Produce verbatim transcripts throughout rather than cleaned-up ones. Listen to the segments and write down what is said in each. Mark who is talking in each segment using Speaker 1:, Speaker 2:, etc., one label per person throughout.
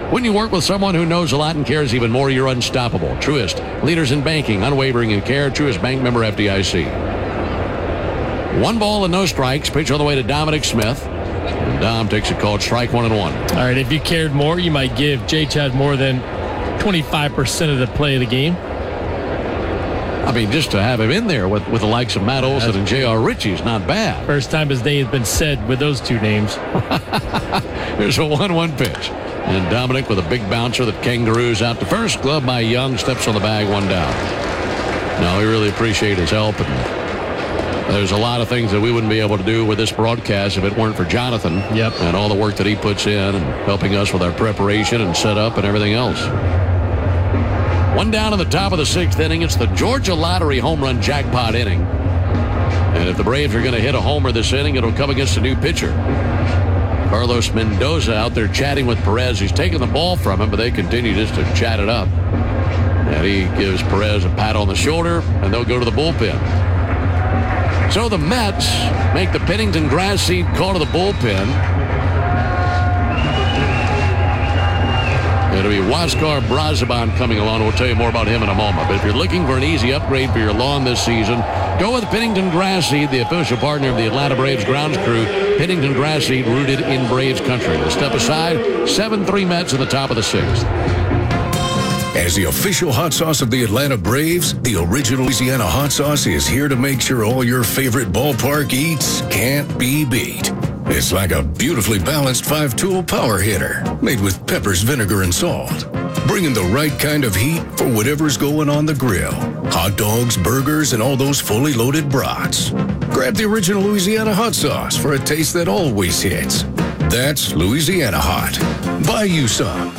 Speaker 1: When you work with someone who knows a lot and cares even more, you're unstoppable. Truist, leaders in banking, unwavering in care. Truist Bank, member F D I C. One ball and no strikes. Pitch on the way to Dominic Smith. And Dom takes a called strike one and one.
Speaker 2: All right, if you cared more, you might give J-Chad more than twenty-five percent of the play of the game.
Speaker 1: I mean, just to have him in there with, with the likes of Matt Olson and J R. Ritchie is not bad.
Speaker 2: First time his name has been said with those two names.
Speaker 1: Here's a one one pitch. And Dominic with a big bouncer that kangaroos out to first. Glove by Young, steps on the bag, one down. No, we really appreciate his help. And there's a lot of things that we wouldn't be able to do with this broadcast if it weren't for Jonathan.
Speaker 2: Yep.
Speaker 1: And all the work that he puts in and helping us with our preparation and setup and everything else. One down in the top of the sixth inning. It's the Georgia Lottery home run jackpot inning. And if the Braves are going to hit a homer this inning, it'll come against a new pitcher. Carlos Mendoza out there chatting with Perez. He's taking the ball from him, but they continue just to chat it up. And he gives Perez a pat on the shoulder, and they'll go to the bullpen. So the Mets make the Pennington grass seed call to the bullpen. It'll be Huáscar Brazoban coming along. We'll tell you more about him in a moment. But if you're looking for an easy upgrade for your lawn this season, go with Pennington Grass Seed, the official partner of the Atlanta Braves grounds crew. Pennington Grass Seed, rooted in Braves country. We'll step aside. seven three Mets in the top of the sixth.
Speaker 3: As the official hot sauce of the Atlanta Braves, the original Louisiana hot sauce is here to make sure all your favorite ballpark eats can't be beat. It's like a beautifully balanced five-tool power hitter made with peppers, vinegar, and salt. Bringing the right kind of heat for whatever's going on the grill. Hot dogs, burgers, and all those fully loaded brats. Grab the original Louisiana hot sauce for a taste that always hits. That's Louisiana Hot. Buy you some.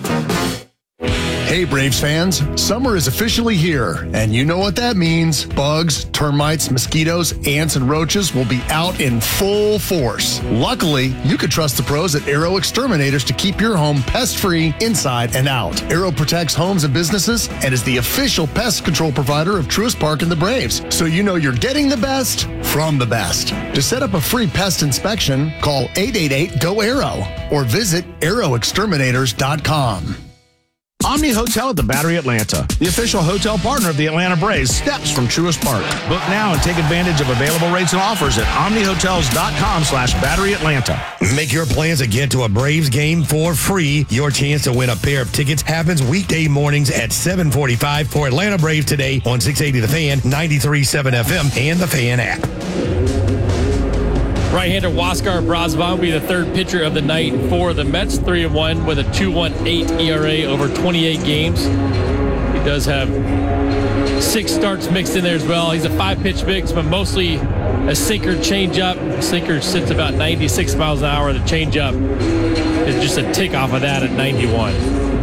Speaker 4: Hey, Braves fans, summer is officially here, and you know what that means. Bugs, termites, mosquitoes, ants, and roaches will be out in full force. Luckily, you can trust the pros at Aero Exterminators to keep your home pest-free inside and out. Aero protects homes and businesses and is the official pest control provider of Truist Park and the Braves, so you know you're getting the best from the best. To set up a free pest inspection, call eight eight eight, G O, A R O or visit aero exterminators dot com.
Speaker 5: Omni Hotel at the Battery Atlanta, the official hotel partner of the Atlanta Braves, steps from Truist Park. Book now and take advantage of available rates and offers at omnihotels.com slash Battery Atlanta.
Speaker 6: Make your plans to get to a Braves game for free. Your chance to win a pair of tickets happens weekday mornings at seven forty-five for Atlanta Braves today on six eighty The Fan, ninety-three point seven F M, and the Fan app.
Speaker 2: Right-hander Huáscar Brazoban will be the third pitcher of the night for the Mets, three and one with a two point one eight E R A over twenty-eight games. He does have six starts mixed in there as well. He's a five-pitch mix, but mostly a sinker changeup. Sinker sits about ninety-six miles an hour. The changeup is just a tick off of that at ninety-one.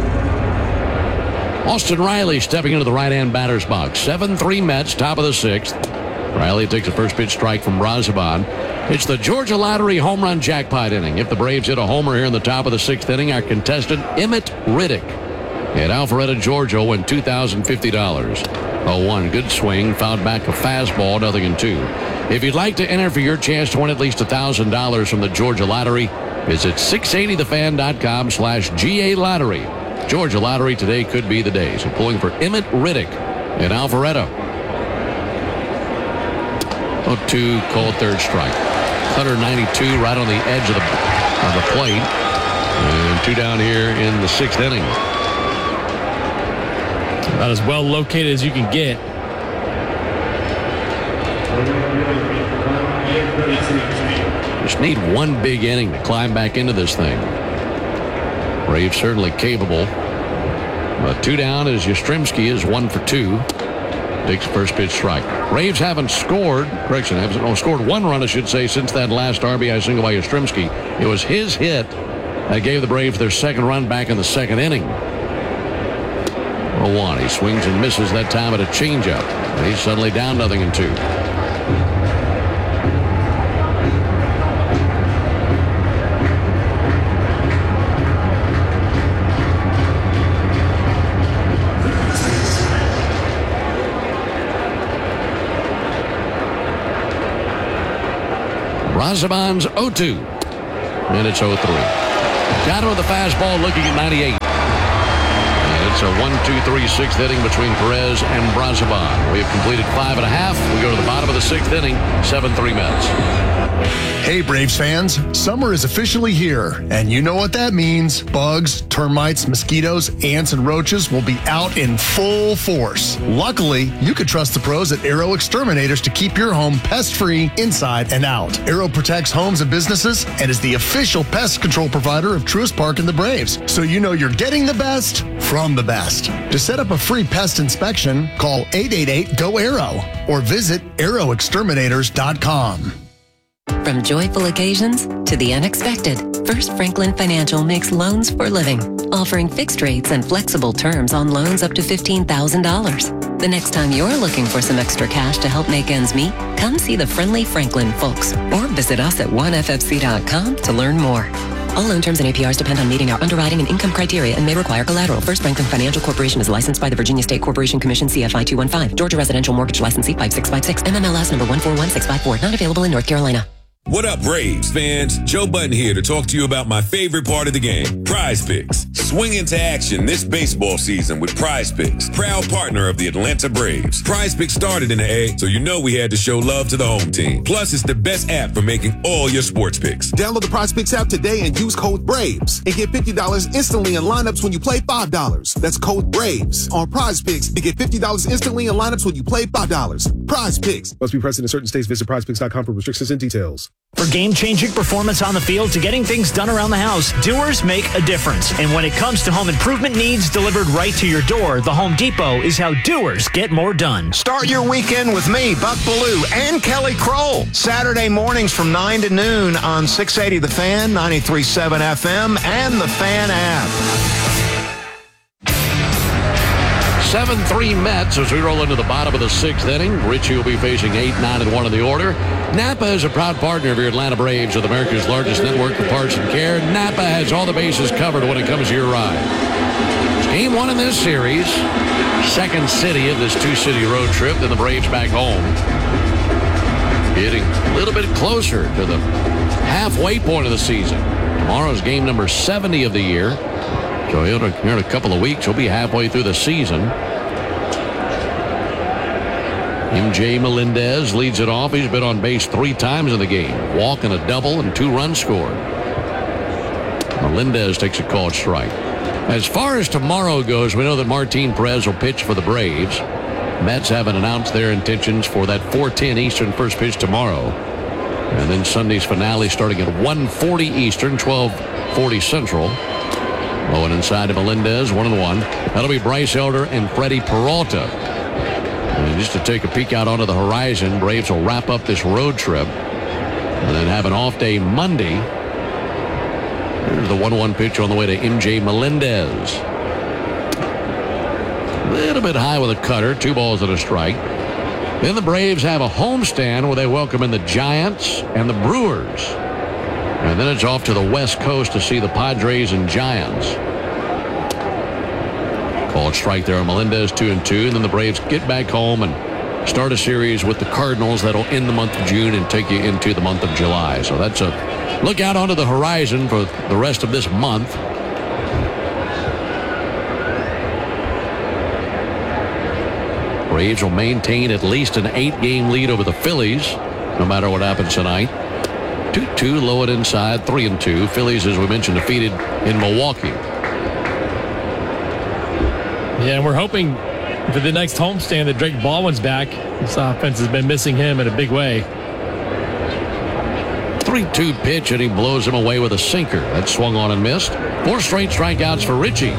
Speaker 1: Austin Riley stepping into the right-hand batter's box. seven three Mets, top of the sixth. Riley takes a first pitch strike from Brazoban. It's the Georgia Lottery home run jackpot inning. If the Braves hit a homer here in the top of the sixth inning, our contestant, Emmett Riddick at Alpharetta, Georgia, will win two thousand fifty dollars. oh one, good swing, fouled back a fastball, nothing in two. If you'd like to enter for your chance to win at least one thousand dollars from the Georgia Lottery, visit six eighty the fan dot com slash G A Lottery. Georgia Lottery, today could be the day. So pulling for Emmett Riddick at Alpharetta. oh two, called third strike. one ninety-two right on the edge of the, of the plate. And two down here in the sixth inning.
Speaker 2: About as well located as you can get.
Speaker 1: Just need one big inning to climb back into this thing. Braves certainly capable. But two down as Yastrzemski is one for two. Takes first pitch strike. Braves haven't scored, correction, haven't oh, scored one run, I should say, since that last R B I single by Yastrzemski. It was his hit that gave the Braves their second run back in the second inning. oh one, he swings and misses that time at a changeup. And he's suddenly down nothing in two. Brazoban's oh two. And it's oh three. Gatto with the fastball looking at ninety-eight. It's a one, two, three, sixth inning between Perez and Brazoban. We have completed five and a half. We go to the bottom of the sixth inning, seven three Mets.
Speaker 4: Hey, Braves fans, summer is officially here, and you know what that means. Bugs, termites, mosquitoes, ants, and roaches will be out in full force. Luckily, you can trust the pros at Arrow Exterminators to keep your home pest-free inside and out. Arrow protects homes and businesses and is the official pest control provider of Truist Park and the Braves, so you know you're getting the best from the best. To set up a free pest inspection, call eight eight eight, G O, ARROW or visit arrow exterminators dot com.
Speaker 7: From joyful occasions to the unexpected, First Franklin Financial makes loans for living, offering fixed rates and flexible terms on loans up to fifteen thousand dollars. The next time you're looking for some extra cash to help make ends meet, come see the friendly Franklin folks or visit us at one f f c dot com to learn more. All loan terms and A P Rs depend on meeting our underwriting and income criteria and may require collateral. First Franklin Financial Corporation is licensed by the Virginia State Corporation Commission C F I two one five. Georgia Residential Mortgage Licensee five six five six. M M L S number one four one six five four. Not available in North Carolina.
Speaker 8: What up, Braves fans? Joe Button here to talk to you about my favorite part of the game, Prize Picks. Swing into action this baseball season with Prize Picks, proud partner of the Atlanta Braves. Prize Picks started in the A, so you know we had to show love to the home team. Plus, it's the best app for making all your sports picks.
Speaker 9: Download the Prize Picks app today and use code BRAVES and get fifty dollars instantly in lineups when you play five dollars. That's code BRAVES on Prize Picks to get fifty dollars instantly in lineups when you play five dollars. Prize Picks.
Speaker 10: Must be present in certain states. Visit prize picks dot com for restrictions and details.
Speaker 11: For game-changing performance on the field to getting things done around the house, Doers make a difference. And when it comes to home improvement needs delivered right to your door, the Home Depot is how Doers get more done.
Speaker 12: Start your weekend with me, Buck Bellew, and Kelly Kroll. Saturday mornings from nine to noon on six eighty The Fan, ninety-three point seven F M, and the Fan app.
Speaker 1: seven three Mets as we roll into the bottom of the sixth inning. Richie will be facing eight, nine, and one in the order. Napa is a proud partner of your Atlanta Braves with America's largest network for parts and care. Napa has all the bases covered when it comes to your ride. It's game one in this series. Second city of this two-city road trip, then the Braves back home. Getting a little bit closer to the halfway point of the season. Tomorrow's game number seventy of the year. So here in a couple of weeks, we'll be halfway through the season. M J Melendez leads it off. He's been on base three times in the game. Walk and a double and two runs scored. Melendez takes a called strike. As far as tomorrow goes, we know that Martin Perez will pitch for the Braves. Mets haven't announced their intentions for that four ten Eastern first pitch tomorrow. And then Sunday's finale starting at one forty Eastern, twelve forty Central. Low and inside to Melendez, one and one. That'll be Bryce Elder and Freddie Peralta. And just to take a peek out onto the horizon, Braves will wrap up this road trip and then have an off day Monday. There's the one one pitch on the way to M J Melendez. A little bit high with a cutter, two balls and a strike. Then the Braves have a homestand where they welcome in the Giants and the Brewers. And then it's off to the West Coast to see the Padres and Giants. Called strike there on Melendez, two and two. And then the Braves get back home and start a series with the Cardinals that'll end the month of June and take you into the month of July. So that's a look out onto the horizon for the rest of this month. Braves will maintain at least an eight-game lead over the Phillies, no matter what happens tonight. two two, low and inside, three and two. Phillies, as we mentioned, defeated in Milwaukee.
Speaker 2: Yeah, and we're hoping for the next homestand that Drake Baldwin's back. This offense has been missing him in a big way.
Speaker 1: three two pitch, and he blows him away with a sinker. That swung on and missed. Four straight strikeouts for Richie.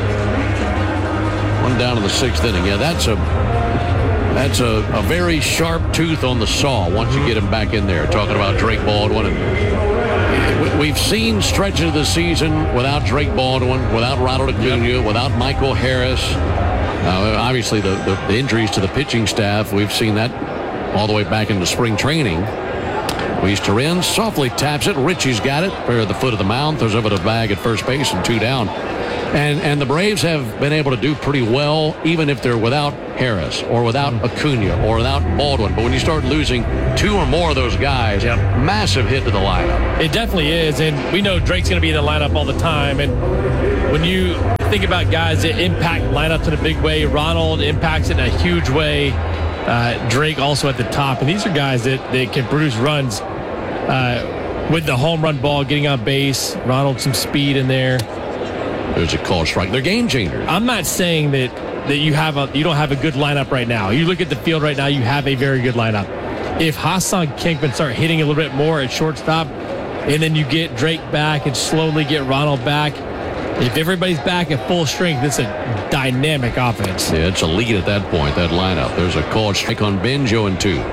Speaker 1: One down in the sixth inning. Yeah, that's a that's a, a very sharp tooth on the saw once you get him back in there. Talking about Drake Baldwin. And we've seen stretches of the season without Drake Baldwin, without Ronald Acuna, without Michael Harris. Uh, obviously, the, the, the injuries to the pitching staff, we've seen that all the way back into spring training. Luis Torrens softly taps it. Richie's got it. Fair at the foot of the mound. Throws over the bag at first base and two down. And and the Braves have been able to do pretty well, even if they're without Harris or without Acuna or without Baldwin. But when you start losing two or more of those guys, yep. massive hit to the lineup.
Speaker 2: It definitely is. And we know Drake's going to be in the lineup all the time. And when you think about guys that impact lineups in a big way. Ronald impacts it in a huge way. Uh, Drake also at the top. And these are guys that, that can produce runs uh, with the home run ball, getting on base. Ronald, some speed in there.
Speaker 1: There's a call strike. They're game changers.
Speaker 2: I'm not saying that, that you have a you don't have a good lineup right now. You look at the field right now, you have a very good lineup. If Ha-Seong Kim can start hitting a little bit more at shortstop, and then you get Drake back and slowly get Ronald back, if everybody's back at full strength, it's a dynamic offense.
Speaker 1: Yeah, it's a lead at that point, that lineup. There's a call strike on Ben, oh and two.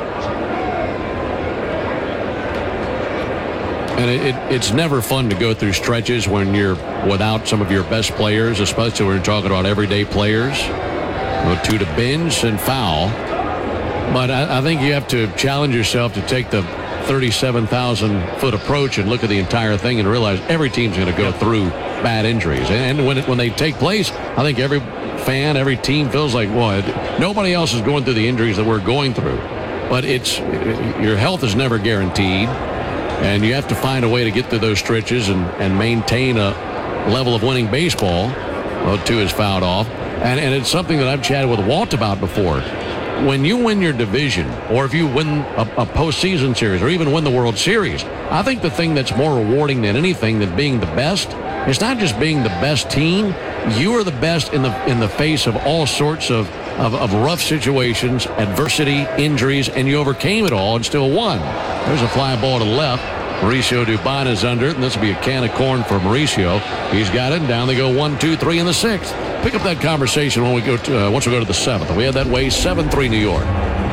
Speaker 1: And it, it, it's never fun to go through stretches when you're without some of your best players, especially when you're talking about everyday players. Go two to Benz and foul. But I, I think you have to challenge yourself to take the thirty-seven thousand foot approach and look at the entire thing and realize every team's going to go through bad injuries. And when, it, when they take place, I think every fan, every team feels like, well, nobody else is going through the injuries that we're going through. But it's your health is never guaranteed. And you have to find a way to get through those stretches and, and maintain a level of winning baseball. Well, two is fouled off. And, and it's something that I've chatted with Walt about before. When you win your division, or if you win a, a postseason series, or even win the World Series, I think the thing that's more rewarding than anything than being the best, it's not just being the best team. You are the best in the in the face of all sorts of, of, of rough situations, adversity, injuries, and you overcame it all and still won. There's a fly ball to the left. Mauricio Dubon is under it, and this will be a can of corn for Mauricio. He's got it, and down they go one, two, three in the sixth. Pick up that conversation when we go to, uh, once we go to the seventh. We had that way, seven three New York.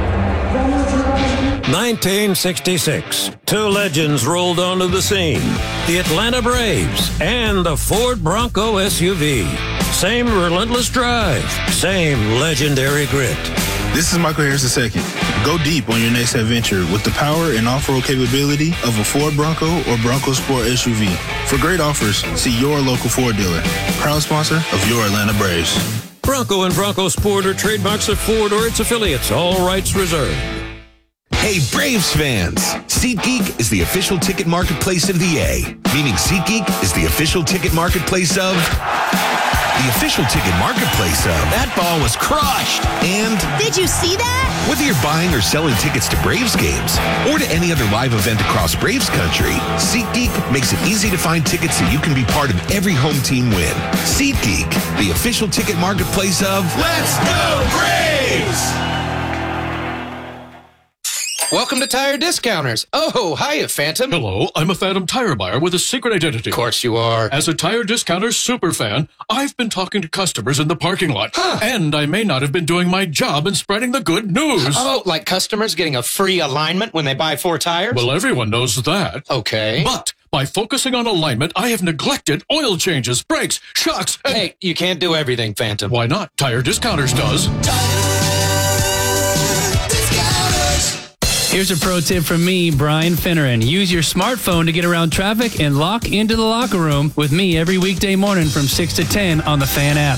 Speaker 13: nineteen sixty-six. Two legends rolled onto the scene. The Atlanta Braves and the Ford Bronco S U V. Same relentless drive. Same legendary grit.
Speaker 14: This is Michael Harris the second. Go deep on your next adventure with the power and off-road capability of a Ford Bronco or Bronco Sport S U V. For great offers, see your local Ford dealer. Proud sponsor of your Atlanta Braves.
Speaker 13: Bronco and Bronco Sport are trademarks of Ford or its affiliates. All rights reserved.
Speaker 15: Hey, Braves fans! SeatGeek is the official ticket marketplace of the A, meaning SeatGeek is the official ticket marketplace of... The official ticket marketplace of... That ball was crushed! And...
Speaker 16: Did you see that?
Speaker 15: Whether you're buying or selling tickets to Braves games or to any other live event across Braves country, SeatGeek makes it easy to find tickets so you can be part of every home team win. SeatGeek, the official ticket marketplace of... Let's go Braves!
Speaker 17: Welcome to Tire Discounters. Oh, hiya, Phantom.
Speaker 18: Hello, I'm a Phantom tire buyer with a secret identity.
Speaker 17: Of course you are.
Speaker 18: As a Tire Discounters superfan, I've been talking to customers in the parking lot. Huh. And I may not have been doing my job in spreading the good news.
Speaker 17: Oh, like customers getting a free alignment when they buy four tires?
Speaker 18: Well, everyone knows that.
Speaker 17: Okay.
Speaker 18: But by focusing on alignment, I have neglected oil changes, brakes, shocks, and...
Speaker 17: Hey, you can't do everything, Phantom.
Speaker 18: Why not? Tire Discounters does.
Speaker 19: Here's a pro tip from me, Brian Finneran. Use your smartphone to get around traffic and lock into the locker room with me every weekday morning from six to ten on the Fan app.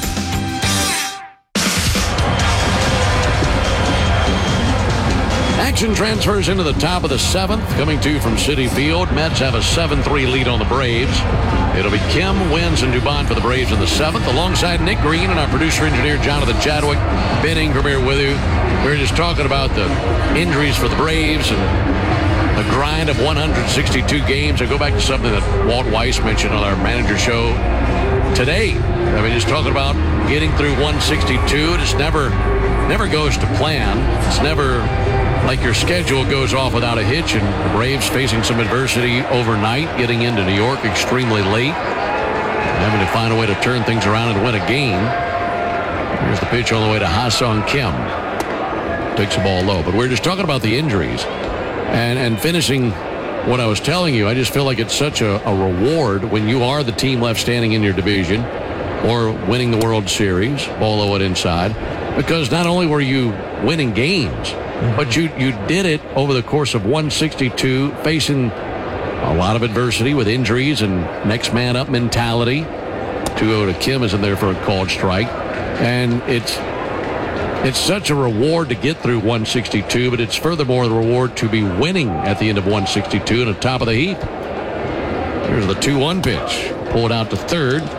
Speaker 1: Action transfers into the top of the seventh. Coming to you from Citi Field. Mets have a seven three lead on the Braves. It'll be Kim, Wins, and Dubon for the Braves in the seventh, alongside Nick Green and our producer-engineer Jonathan Chadwick. Ben Ingram here with you. We were just talking about the injuries for the Braves and the grind of one hundred sixty-two games. I go back to something that Walt Weiss mentioned on our manager show today. I mean, just talking about getting through one sixty-two. It just never, never goes to plan. It's never like your schedule goes off without a hitch, and the Braves facing some adversity overnight, getting into New York extremely late, having to find a way to turn things around and win a game. Here's the pitch on the way to Ha-Seong Kim. Takes the ball low. But we're just talking about the injuries. And and finishing what I was telling you, I just feel like it's such a, a reward when you are the team left standing in your division or winning the World Series, ball low and inside, because not only were you winning games, but you, you did it over the course of one sixty-two, facing a lot of adversity with injuries and next man up mentality. two oh to Kim is in there for a called strike. And it's it's such a reward to get through one sixty-two, but it's furthermore the reward to be winning at the end of one sixty-two and at the top of the heap. Here's the two one pitch. Pulled out to third.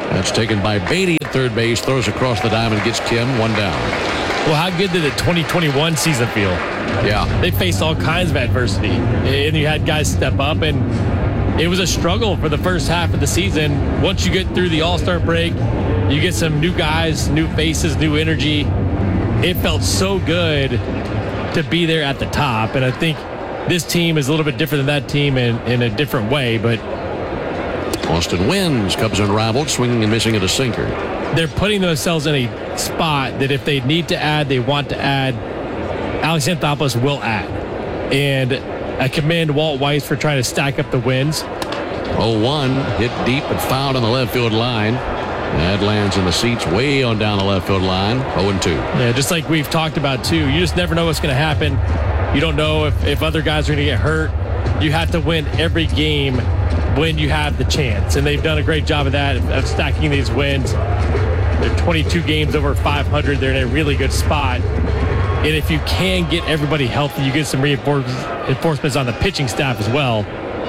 Speaker 1: That's taken by Beatty at third base, throws across the diamond, gets Kim, one down.
Speaker 2: Well, how good did the twenty twenty-one season feel?
Speaker 1: Yeah.
Speaker 2: They faced all kinds of adversity, and you had guys step up, and it was a struggle for the first half of the season. Once you get through the All-Star break, you get some new guys, new faces, new energy. It felt so good to be there at the top, and I think this team is a little bit different than that team in, in a different way, but
Speaker 1: Austin wins. Cubs unraveled, swinging and missing at a sinker.
Speaker 2: They're putting themselves in a spot that if they need to add, they want to add, Alex Anthopoulos will add. And I commend Walt Weiss for trying to stack up the wins.
Speaker 1: oh one, hit deep and fouled on the left field line. That lands in the seats way on down the left field line. oh and two.
Speaker 2: Yeah, just like we've talked about, too. You just never know what's going to happen. You don't know if, if other guys are going to get hurt. You have to win every game when you have the chance. And they've done a great job of that, of stacking these wins. They're twenty-two games over five hundred. They're in a really good spot. And if you can get everybody healthy, you get some reinforcements on the pitching staff as well.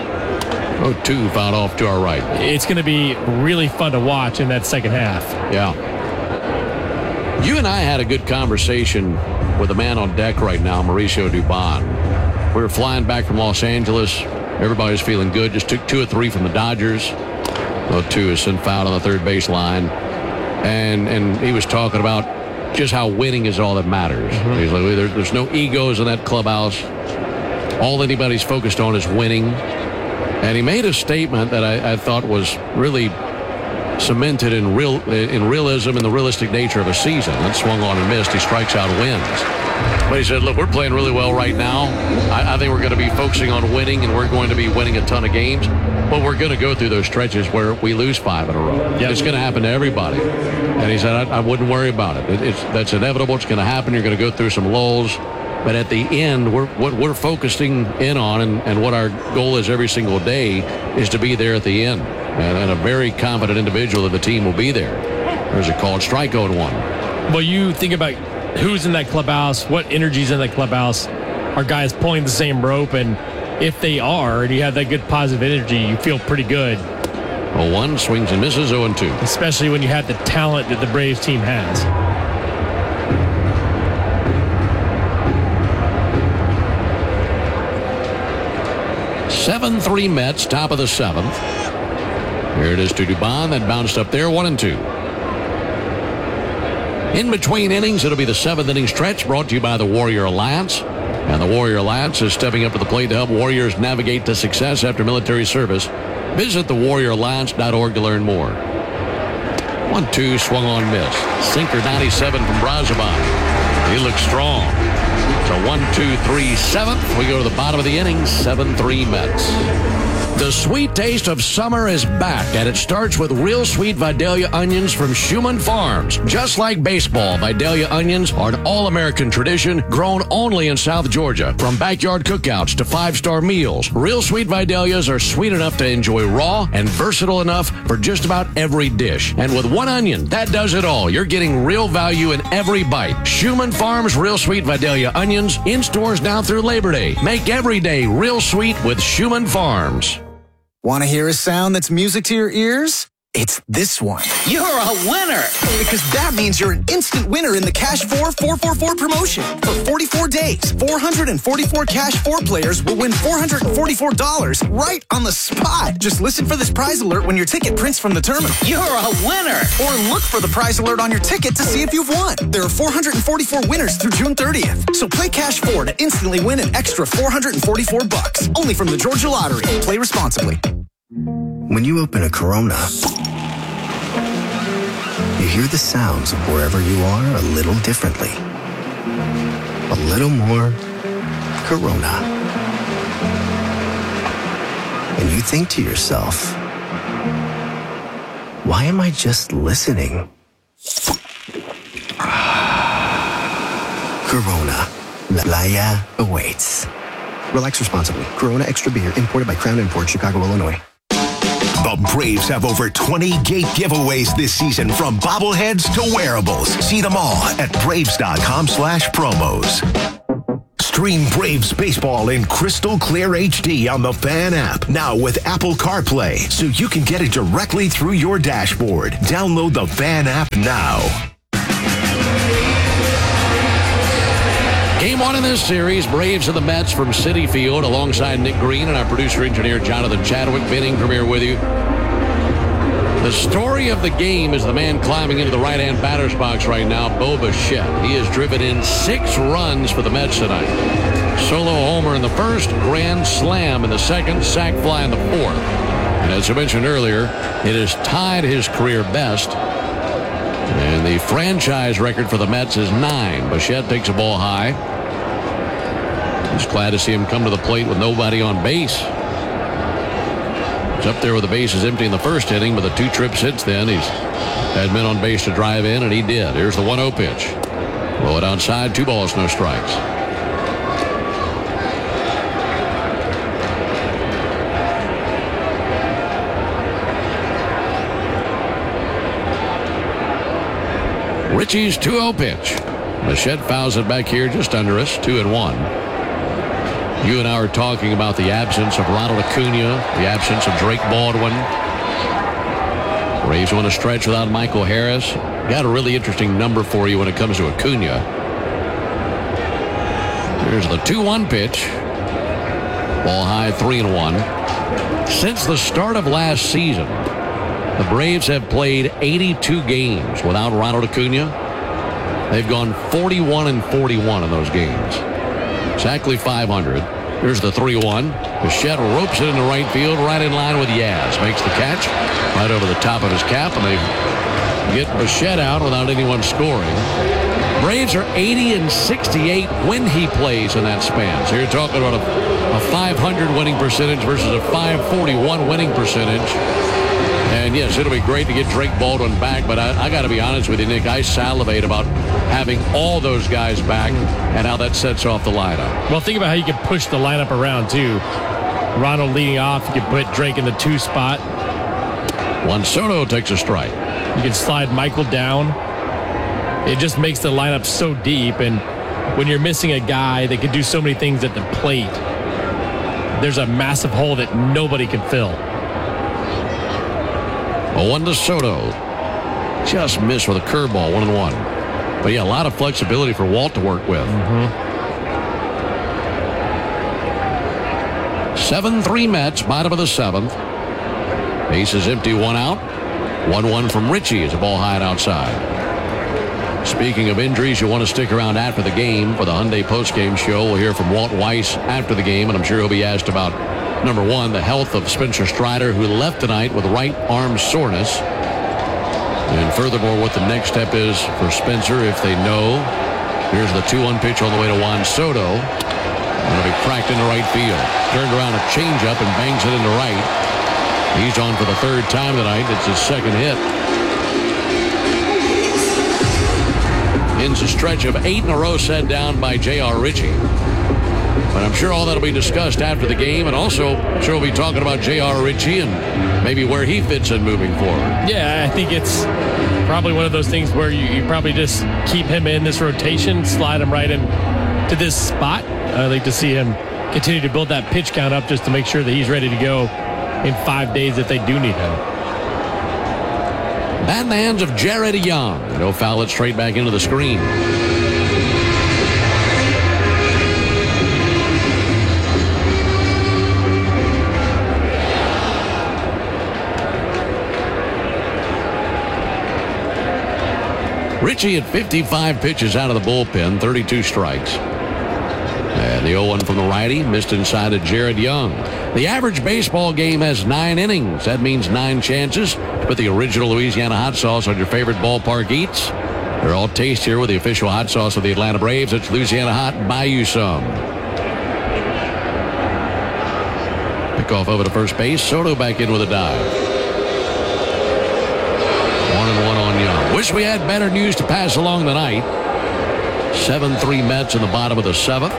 Speaker 1: oh two fouled off to our right.
Speaker 2: It's going to be really fun to watch in that second half.
Speaker 1: Yeah. You and I had a good conversation with a man on deck right now, Mauricio Dubon. We were flying back from Los Angeles. Everybody's feeling good. Just took two or three from the Dodgers. oh two is sent fouled on the third base line. And and he was talking about just how winning is all that matters. Mm-hmm. He's like, there, there's no egos in that clubhouse. All anybody's focused on is winning. And he made a statement that I, I thought was really cemented in real in realism and the realistic nature of a season. That swung on and missed. He strikes out, wins. But he said, look, we're playing really well right now. I, I think we're going to be focusing on winning, and we're going to be winning a ton of games. But we're going to go through those stretches where we lose five in a row. Yep. It's going to happen to everybody. And he said, I, I wouldn't worry about it. it it's, that's inevitable. It's going to happen. You're going to go through some lulls. But at the end, we're, what we're focusing in on and, and what our goal is every single day is to be there at the end. And, and a very confident individual of the team will be there. There's a called strikeout one.
Speaker 2: Well, you think about who's in that clubhouse, what energy's in that clubhouse. Are guys pulling the same rope? And if they are, and you have that good positive energy, you feel pretty good.
Speaker 1: oh one, swings and misses, oh and two.
Speaker 2: Especially when you have the talent that the Braves team has.
Speaker 1: seven three Mets, top of the seventh. Here it is to Dubon. That bounced up there, one and two. In between innings, it'll be the seventh inning stretch brought to you by the Warrior Alliance. And the Warrior Alliance is stepping up to the plate to help Warriors navigate to success after military service. Visit the warrior alliance dot org to learn more. one two, swung on, miss. Sinker ninety-seven from Brazoban. He looks strong. So one, two, three, seventh. We go to the bottom of the inning, seven three Mets. The sweet taste of summer is back, and it starts with real sweet Vidalia onions from Schumann Farms. Just like baseball, Vidalia onions are an all-American tradition grown only in South Georgia. From backyard cookouts to five-star meals, real sweet Vidalias are sweet enough to enjoy raw and versatile enough for just about every dish. And with one onion, that does it all. You're getting real value in every bite. Schumann Farms Real Sweet Vidalia onions in stores now through Labor Day. Make every day real sweet with Schumann Farms.
Speaker 16: Want to hear a sound that's music to your ears? It's this one.
Speaker 20: You're a winner!
Speaker 16: Because that means you're an instant winner in the Cash four four four four promotion. For forty-four days, four hundred forty-four Cash four players will win four hundred forty-four dollars right on the spot. Just listen for this prize alert when your ticket prints from the terminal.
Speaker 20: You're a winner!
Speaker 16: Or look for the prize alert on your ticket to see if you've won. There are four hundred forty-four winners through June thirtieth. So play Cash four to instantly win an extra four hundred forty-four bucks. Only from the Georgia Lottery. Play responsibly.
Speaker 21: When you open a Corona, you hear the sounds of wherever you are a little differently. A little more Corona. And you think to yourself, why am I just listening? Corona. La Playa awaits. Relax responsibly. Corona Extra Beer, imported by Crown Imports, Chicago, Illinois.
Speaker 22: The Braves have over twenty gate giveaways this season, from bobbleheads to wearables. See them all at braves dot com slash promos. Stream Braves baseball in crystal clear H D on the Fan app. Now with Apple CarPlay, so you can get it directly through your dashboard. Download the Fan app now.
Speaker 1: Game one in this series, Braves and the Mets from Citi Field, alongside Nick Green and our producer-engineer Jonathan Chadwick. Ben Ingram here with you. The story of the game is the man climbing into the right-hand batter's box right now, Bo Bichette. He has driven in six runs for the Mets tonight. Solo homer in the first, grand slam in the second, sac fly in the fourth. And as I mentioned earlier, it has tied his career best. And the franchise record for the Mets is nine. Bichette takes a ball high. Just glad to see him come to the plate with nobody on base. He's up there with the bases empty in the first inning, but the two trips since then, he's had men on base to drive in, and he did. Here's the one oh pitch. Blow it outside, two balls, no strikes. Richie's two oh pitch. Bichette fouls it back here just under us, two and one. You and I were talking about the absence of Ronald Acuna, the absence of Drake Baldwin. Braves want to stretch without Michael Harris. Got a really interesting number for you when it comes to Acuna. Here's the two one pitch. Ball high, three and one. Since the start of last season, the Braves have played eighty-two games without Ronald Acuna. They've gone forty-one and forty-one in those games. Exactly five hundred. Here's the three one. Bichette ropes it into right field, right in line with Yaz. Makes the catch right over the top of his cap, and they get Bichette out without anyone scoring. Braves are eighty and sixty-eight when he plays in that span. So you're talking about a, a five hundred winning percentage versus a five forty-one winning percentage. And yes, it'll be great to get Drake Baldwin back, but I, I got to be honest with you, Nick, I salivate about having all those guys back and how that sets off the lineup.
Speaker 2: Well, think about how you can push the lineup around, too. Ronald leading off, you can put Drake in the two spot.
Speaker 1: Juan Soto takes a strike.
Speaker 2: You can slide Michael down. It just makes the lineup so deep, and when you're missing a guy that can do so many things at the plate, there's a massive hole that nobody can fill.
Speaker 1: A one to Soto. Just missed with a curveball, one and one. But yeah, a lot of flexibility for Walt to work with. seven three Mets, bottom of the seventh. Base is empty, one out. one one from Richie as a ball high and outside. Speaking of injuries, you want to stick around after the game for the Hyundai postgame show. We'll hear from Walt Weiss after the game, and I'm sure he'll be asked about, number one, the health of Spencer Strider, who left tonight with right arm soreness. And furthermore, what the next step is for Spencer if they know. Here's the two one pitch on the way to Juan Soto. Going to be cracked into right field. Turned around a changeup and bangs it into right. He's on for the third time tonight. It's his second hit. Ends a stretch of eight in a row set down by J R. Ritchie. But I'm sure all that will be discussed after the game, and also I'm sure we'll be talking about J R. Ritchie and maybe where he fits in moving forward.
Speaker 2: Yeah, I think it's probably one of those things where you, you probably just keep him in this rotation, slide him right in to this spot. I'd like to see him continue to build that pitch count up just to make sure that he's ready to go in five days if they do need him.
Speaker 1: Bat in the hands of Jared Young. He'll foul it straight back into the screen. Ritchie at fifty-five pitches out of the bullpen, thirty-two strikes. And the oh one from the righty missed inside of Jared Young. The average baseball game has nine innings. That means nine chances to put the original Louisiana hot sauce on your favorite ballpark eats. They're all tastier with the official hot sauce of the Atlanta Braves. It's Louisiana Hot. Buy you some. Pick off over to first base. Soto back in with a dive. One and one on Young. Wish we had better news to pass along tonight. seven three Mets in the bottom of the seventh.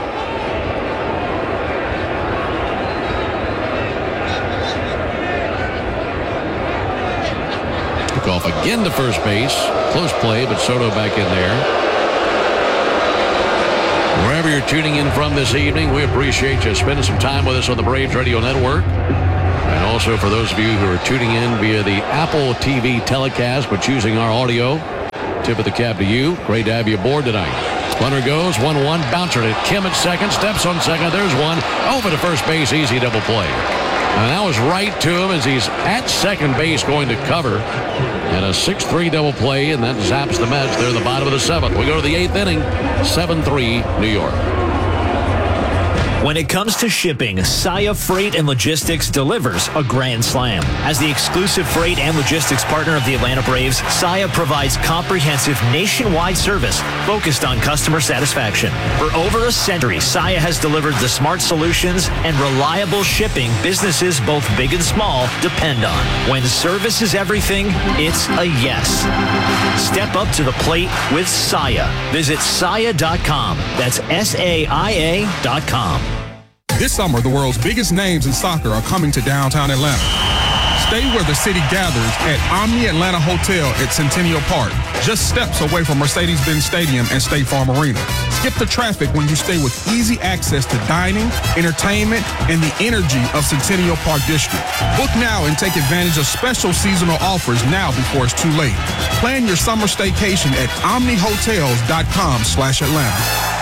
Speaker 1: Pick off again to first base. Close play, but Soto back in there. Wherever you're tuning in from this evening, we appreciate you spending some time with us on the Braves Radio Network. And also for those of you who are tuning in via the Apple T V telecast, but choosing our audio, tip of the cap to you. Great to have you aboard tonight. Runner goes, one one, bouncer to Kim at second, steps on second, there's one, over to first base, easy double play. And that was right to him as he's at second base going to cover. And a six three double play, and that zaps the Mets. They're at the bottom of the seventh. We go to the eighth inning, seven three, New York.
Speaker 11: When it comes to shipping, Saia Freight and Logistics delivers a grand slam. As the exclusive freight and logistics partner of the Atlanta Braves, Saia provides comprehensive nationwide service focused on customer satisfaction. For over a century, Saia has delivered the smart solutions and reliable shipping businesses both big and small depend on. When service is everything, it's a yes. Step up to the plate with Saia. Visit saia dot com. That's S A I A dot com.
Speaker 3: This summer, the world's biggest names in soccer are coming to downtown Atlanta. Stay where the city gathers at Omni Atlanta Hotel at Centennial Park, just steps away from Mercedes-Benz Stadium and State Farm Arena. Skip the traffic when you stay with easy access to dining, entertainment, and the energy of Centennial Park District. Book now and take advantage of special seasonal offers now before it's too late. Plan your summer staycation at omni hotels dot com slash Atlanta.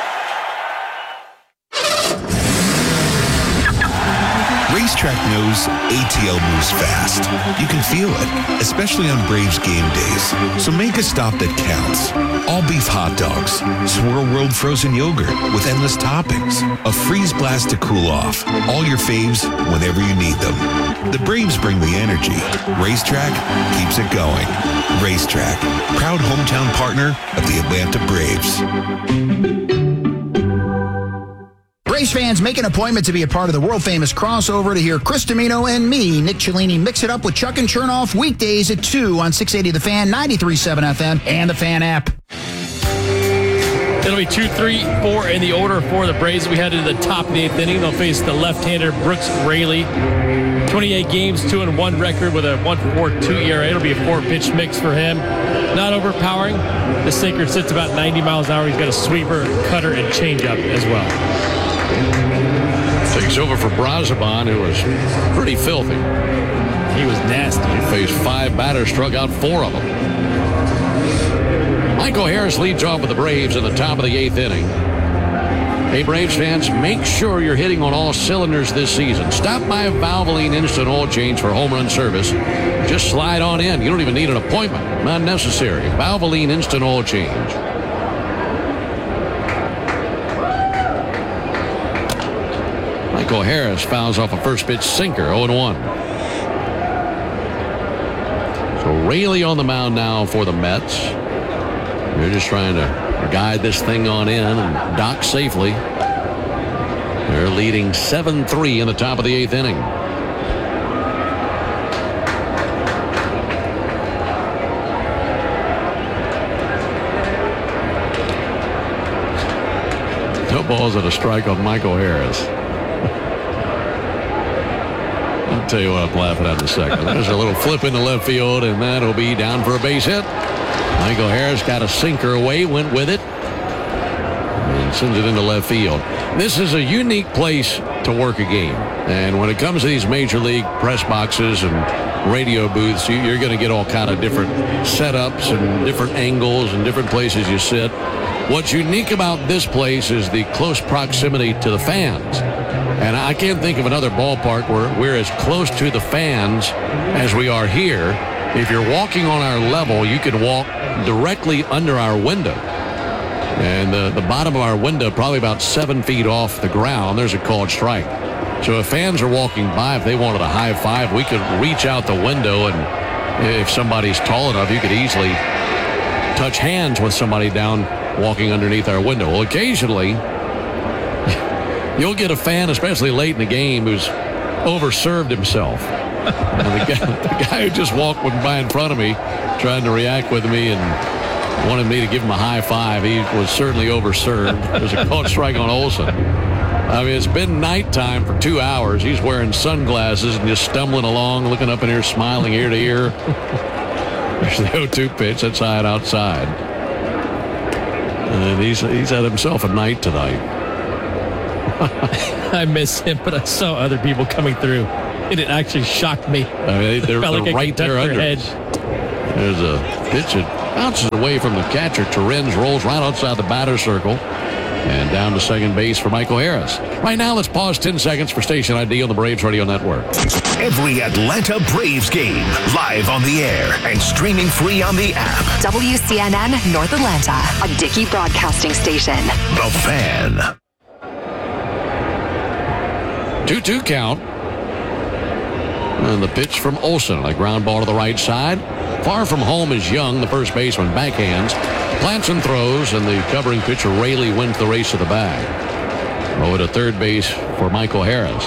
Speaker 15: Racetrack knows A T L moves fast. You can feel it, especially on Braves game days. So make a stop that counts. All beef hot dogs, Swirl World frozen yogurt with endless toppings, a freeze blast to cool off. All your faves whenever you need them. The Braves bring the energy. Racetrack keeps it going. Racetrack, proud hometown partner of the Atlanta Braves.
Speaker 5: Braves fans, make an appointment to be a part of the world-famous crossover to hear Chris Domino and me, Nick Cellini, mix it up with Chuck and Chernoff weekdays at two on six eighty The Fan, ninety-three point seven F M, and the Fan app.
Speaker 2: It'll be two, three, four in the order for the Braves. We head to the top of the eighth inning. They'll face the left-hander Brooks Raley. twenty-eight games, two and one record with a one point four two E R A. It'll be a four-pitch mix for him. Not overpowering. The sinker sits about ninety miles an hour. He's got a sweeper, cutter, and changeup as well.
Speaker 1: Takes over for Brazoban, who was pretty filthy.
Speaker 2: He was nasty.
Speaker 1: He faced five batters, struck out four of them. Michael Harris leads off with the Braves in the top of the eighth inning. Hey, Braves fans, make sure you're hitting on all cylinders this season. Stop by Valvoline Instant Oil Change for home run service. Just slide on in. You don't even need an appointment. Not necessary. Valvoline Instant Oil Change. Michael Harris fouls off a first pitch sinker, oh and one. So Raley on the mound now for the Mets. They're just trying to guide this thing on in and dock safely. They're leading seven three in the top of the eighth inning. No balls at a strike on Michael Harris. I'll tell you what I'm laughing at in a second. There's a little flip into left field, and that'll be down for a base hit. Michael Harris got a sinker away, went with it, and sends it into left field. This is a unique place to work a game. And when it comes to these major league press boxes and radio booths, you're going to get all kind of different setups and different angles and different places you sit. What's unique about this place is the close proximity to the fans. And I can't think of another ballpark where we're as close to the fans as we are here. If you're walking on our level, you can walk directly under our window. And the, the bottom of our window, probably about seven feet off the ground, there's a called strike. So if fans are walking by, if they wanted a high five, we could reach out the window, and if somebody's tall enough, you could easily touch hands with somebody down walking underneath our window. Well, occasionally, you'll get a fan, especially late in the game, who's overserved himself. And the, guy, the guy who just walked by in front of me, trying to react with me and wanted me to give him a high five, he was certainly overserved. There's a called strike on Olson. I mean, it's been nighttime for two hours. He's wearing sunglasses and just stumbling along, looking up in here, smiling ear to ear. There's the oh two pitch. That's high and outside. And he's he's had himself a night tonight.
Speaker 2: I miss him, but I saw other people coming through, and it actually shocked me.
Speaker 1: I mean, they're,
Speaker 2: Felt
Speaker 1: they're
Speaker 2: like I
Speaker 1: right
Speaker 2: could touch
Speaker 1: there
Speaker 2: their
Speaker 1: under
Speaker 2: head.
Speaker 1: us. There's a pitch that bounces away from the catcher. Torrens rolls right outside the batter's circle. And down to second base for Michael Harris. Right now, let's pause ten seconds for Station I D on the Braves Radio Network.
Speaker 22: Every Atlanta Braves game, live on the air and streaming free on the app.
Speaker 4: W C N N North Atlanta, a Dickey Broadcasting Station.
Speaker 22: The Fan.
Speaker 1: two two count. And the pitch from Olson, a ground ball to the right side. Far from home is Young, the first baseman, backhands. Plants and throws, and the covering pitcher Raley wins the race to the bag. Over to third base for Michael Harris.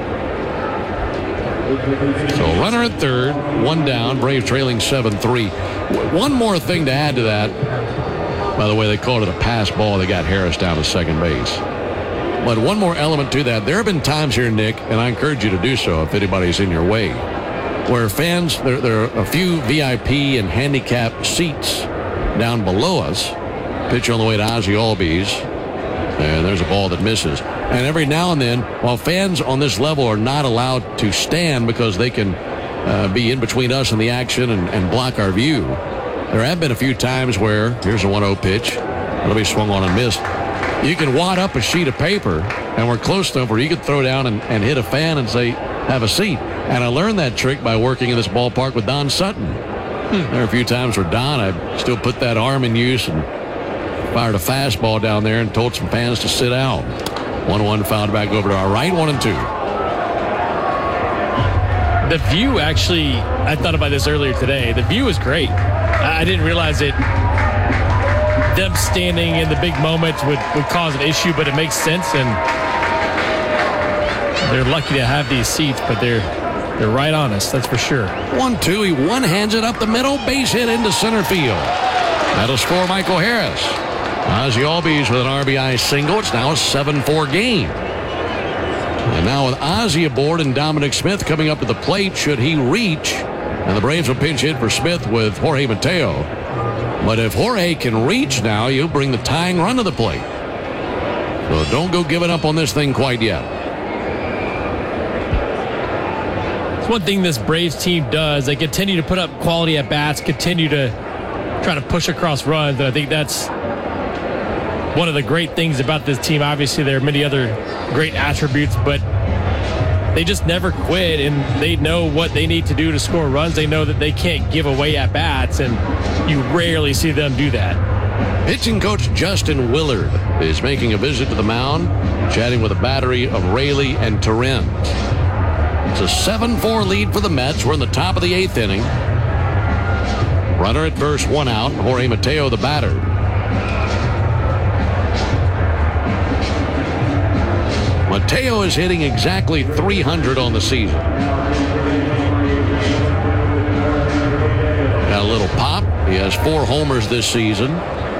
Speaker 1: So runner at third, one down, Braves trailing seven three. One more thing to add to that. By the way, they called it a pass ball. They got Harris down to second base. But one more element to that. There have been times here, Nick, and I encourage you to do so if anybody's in your way, where fans, there, there are a few V I P and handicap seats down below us. Pitch on the way to Ozzie Albies. And there's a ball that misses. And every now and then, while fans on this level are not allowed to stand because they can uh, be in between us and the action and, and block our view, there have been a few times where, here's a one oh pitch. It'll be swung on and missed. You can wad up a sheet of paper, and we're close enough where you could throw down and, and hit a fan and say, have a seat. And I learned that trick by working in this ballpark with Don Sutton. There are a few times where Don, I still put that arm in use and fired a fastball down there and told some fans to sit down. one one fouled back over to our right, one and two.
Speaker 2: The view actually, I thought about this earlier today. The view is great. I didn't realize it. Them standing in the big moments would, would cause an issue, but it makes sense. And they're lucky to have these seats, but they're they're right on us, that's for sure.
Speaker 1: one two, he one-hands it up the middle, base hit into center field. That'll score Michael Harris. Ozzie Albies with an R B I single. It's now a seven four game. And now with Ozzie aboard and Dominic Smith coming up to the plate, should he reach, and the Braves will pinch hit for Smith with Jorge Mateo. But if Jorge can reach now, you'll bring the tying run to the plate. So don't go giving up on this thing quite yet.
Speaker 2: It's one thing this Braves team does. They continue to put up quality at bats, continue to try to push across runs. And I think that's one of the great things about this team. Obviously, there are many other great attributes, but they just never quit, and they know what they need to do to score runs. They know that they can't give away at bats, and you rarely see them do that.
Speaker 1: Pitching coach Justin Willard is making a visit to the mound, chatting with a battery of Raley and Torrens. It's a seven four lead for the Mets. We're in the top of the eighth inning. Runner at first, one out. Jorge Mateo, the batter. Mateo is hitting exactly three hundred on the season. Got a little pop. He has four homers this season.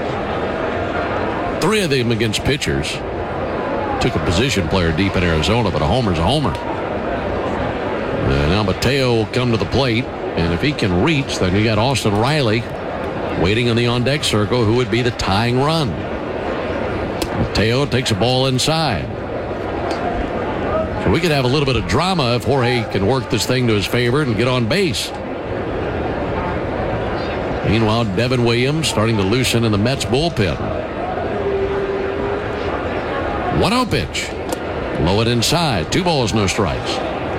Speaker 1: Three of them against pitchers. Took a position player deep in Arizona, but a homer's a homer. And now Mateo will come to the plate, and if he can reach, then you got Austin Riley waiting in the on-deck circle, who would be the tying run. Mateo takes a ball inside. So we could have a little bit of drama if Jorge can work this thing to his favor and get on base. Meanwhile, Devin Williams starting to loosen in the Mets bullpen. one oh pitch. Low it inside. Two balls, no strikes.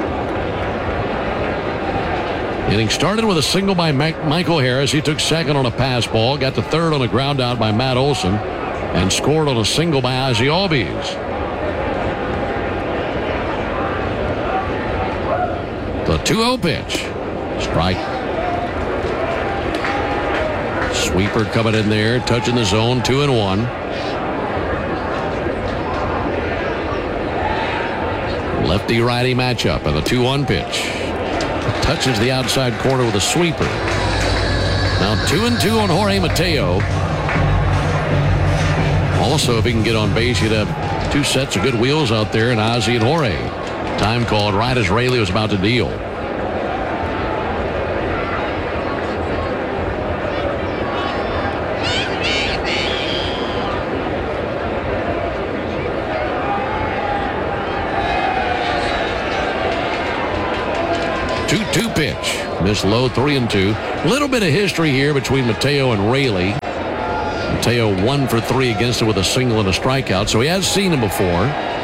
Speaker 1: Inning started with a single by Mac- Michael Harris. He took second on a pass ball, got to third on a ground out by Matt Olson, and scored on a single by Ozzie Albies. The two oh pitch. Strike. Sweeper coming in there, touching the zone, two and one. Lefty-righty matchup, and the two one pitch. Touches the outside corner with a sweeper. Now two and two on Jorge Mateo. Also, if he can get on base, you'd have two sets of good wheels out there in Ozzie and Jorge. Time called right as Raley was about to deal. Missed low, three and two. Little bit of history here between Mateo and Raley. Mateo one for three against it with a single and a strikeout, so he has seen him before.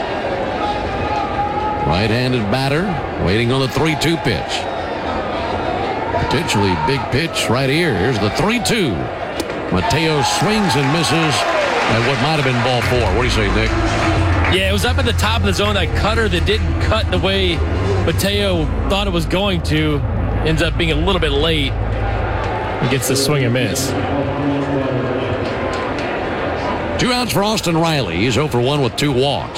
Speaker 1: Right-handed batter, waiting on the three two pitch. Potentially big pitch right here. Here's the three two. Mateo swings and misses at what might have been ball four. What do you say, Nick?
Speaker 2: Yeah, it was up at the top of the zone. That cutter that didn't cut the way Mateo thought it was going to ends up being a little bit late. He gets the swing and miss.
Speaker 1: Two outs for Austin Riley. He's oh for one with two walks.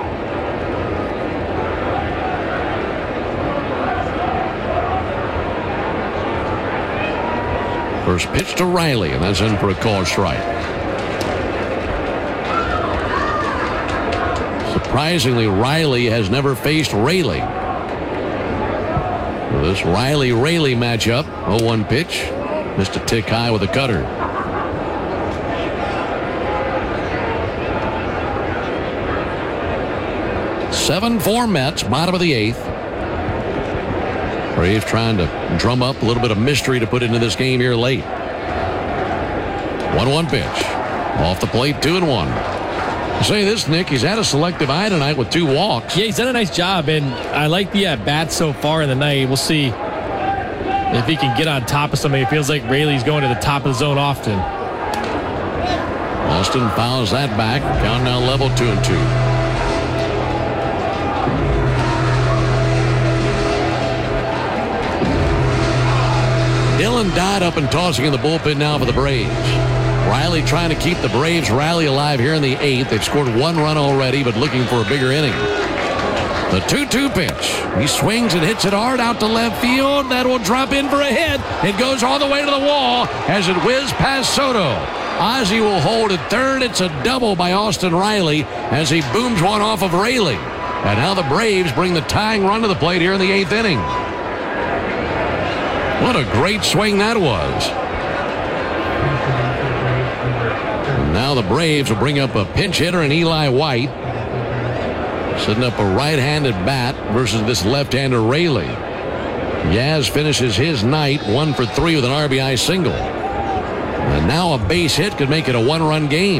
Speaker 1: First pitch to Riley, and that's in for a called strike. Surprisingly, Riley has never faced Raley. For this Riley-Raley matchup, oh one pitch. Missed a tick high with a cutter. seven four Mets, bottom of the eighth. Braves trying to drum up a little bit of mystery to put into this game here late. one one pitch. Off the plate, two and one. I say this, Nick, he's had a selective eye tonight with two walks.
Speaker 2: Yeah, he's done a nice job, and I like the at-bat so far in the night. We'll see if he can get on top of somebody. It feels like Raley's going to the top of the zone often.
Speaker 1: Austin fouls that back. Count now level, two and two. Dylan Dodd up and tossing in the bullpen now for the Braves. Riley trying to keep the Braves rally alive here in the eighth. They've scored one run already, but looking for a bigger inning. The two two pitch. He swings and hits it hard out to left field. That will drop in for a hit. It goes all the way to the wall as it whizzes past Soto. Ozzie will hold at third. It's a double by Austin Riley as he booms one off of Raley. And now the Braves bring the tying run to the plate here in the eighth inning. What a great swing that was. And now the Braves will bring up a pinch hitter in Eli White. Setting up a right-handed bat versus this left-hander Raley. Yaz finishes his night one for three with an R B I single. And now a base hit could make it a one-run game.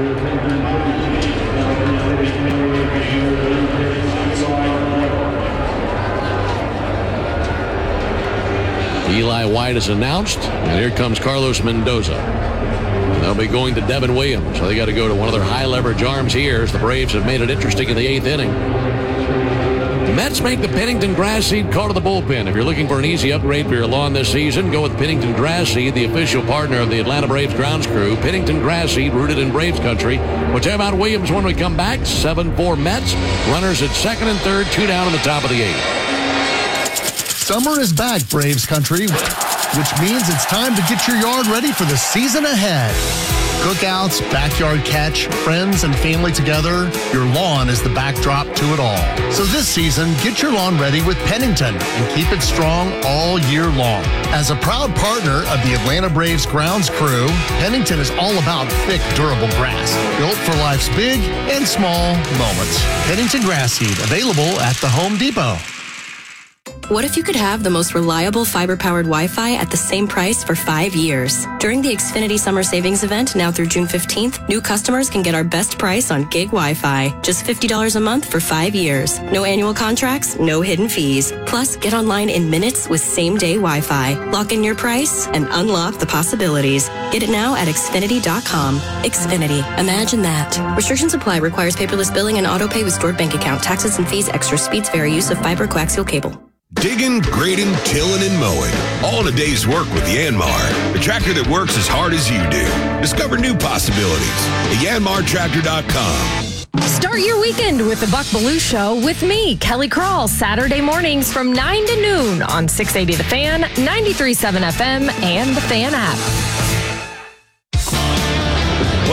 Speaker 1: Eli White is announced, and here comes Carlos Mendoza. And they'll be going to Devin Williams, so they got to go to one of their high-leverage arms here as the Braves have made it interesting in the eighth inning. The Mets make the Pennington Grass Seed call to the bullpen. If you're looking for an easy upgrade for your lawn this season, go with Pennington Grass Seed, the official partner of the Atlanta Braves grounds crew. Pennington Grass Seed, rooted in Braves country. We'll tell you about Williams when we come back. seven four Mets. Runners at second and third, two down in the top of the eighth.
Speaker 6: Summer is back, Braves country, which means it's time to get your yard ready for the season ahead. Cookouts, backyard catch, friends and family together, your lawn is the backdrop to it all. So this season, get your lawn ready with Pennington and keep it strong all year long. As a proud partner of the Atlanta Braves grounds crew, Pennington is all about thick, durable grass, built for life's big and small moments. Pennington Grass Seed, available at the Home Depot.
Speaker 7: What if you could have the most reliable fiber-powered Wi-Fi at the same price for five years? During the Xfinity Summer Savings Event, now through June fifteenth, new customers can get our best price on gig Wi-Fi. Just fifty dollars a month for five years. No annual contracts, no hidden fees. Plus, get online in minutes with same-day Wi-Fi. Lock in your price and unlock the possibilities. Get it now at Xfinity dot com. Xfinity. Imagine that. Restrictions apply. Requires paperless billing and auto-pay with stored bank account. Taxes and fees. Extra speeds vary. Use of fiber coaxial cable.
Speaker 15: Digging, grading, tilling, and mowing. All in a day's work with Yanmar, the tractor that works as hard as you do. Discover new possibilities at Yanmar Tractor dot com.
Speaker 23: Start your weekend with the Buck Belue Show with me, Kelly Crawl, Saturday mornings from nine to noon on six eighty The Fan, ninety-three point seven F M, and the Fan app.
Speaker 2: Well,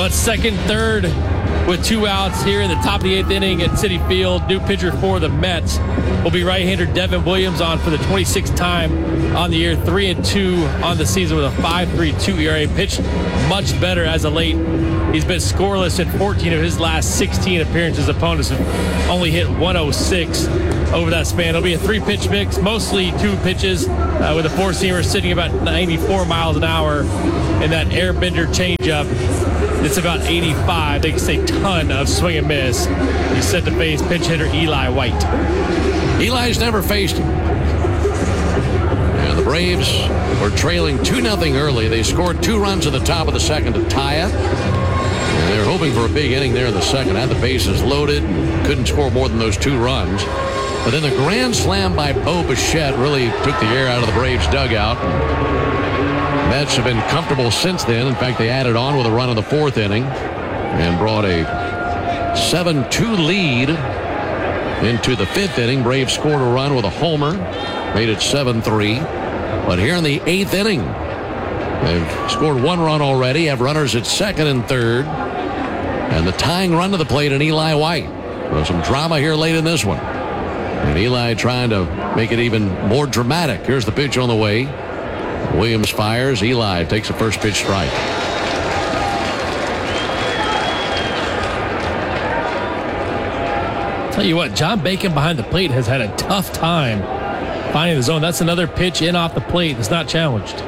Speaker 2: Well, it's second, third with two outs here in the top of the eighth inning at Citi Field. New pitcher for the Mets will be right-hander Devin Williams on for the twenty-sixth time on the year, three and two on the season with a five point three two E R A. Pitched much better as of late. He's been scoreless in fourteen of his last sixteen appearances. Opponents have only hit one oh six over that span. It'll be a three-pitch mix, mostly two pitches, uh, with a four-seamer sitting about ninety-four miles an hour, and that airbender changeup. It's about eighty-five. Takes a ton of swing and miss. He's set to face pinch hitter Eli White.
Speaker 1: Eli's never faced him. And the Braves were trailing two nothing early. They scored two runs at the top of the second to tie it. And they were hoping for a big inning there in the second. Had the bases loaded. Couldn't score more than those two runs. But then the grand slam by Bo Bichette really took the air out of the Braves dugout. Mets have been comfortable since then. In fact, they added on with a run in the fourth inning and brought a seven two lead into the fifth inning. Braves scored a run with a homer, made it seven three. But here in the eighth inning, they've scored one run already, have runners at second and third, and the tying run to the plate in Eli White. There's some drama here late in this one. And Eli trying to make it even more dramatic. Here's the pitch on the way. Williams fires. Eli takes a first pitch strike.
Speaker 2: Tell you what, John Bacon behind the plate has had a tough time finding the zone. That's another pitch in off the plate that's not challenged.